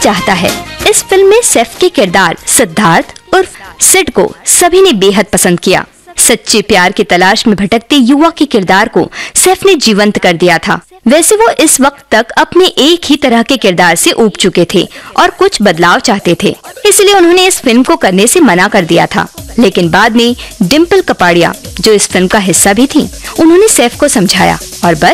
चाहता है। इस फिल्म में सैफ के किरदार सिद्धार्थ उर्फ सिड को सभी ने बेहद पसंद किया। सच्चे प्यार की तलाश में भटकते युवा के किरदार को सैफ ने जीवंत कर दिया था। वैसे वो इस वक्त तक अपने एक ही तरह के किरदार से ऊब चुके थे और कुछ बदलाव चाहते थे, इसलिए उन्होंने इस फिल्म को करने से मना कर दिया था। लेकिन बाद में डिम्पल कपाड़िया, जो इस फिल्म का हिस्सा भी थी, उन्होंने सैफ को समझाया और बस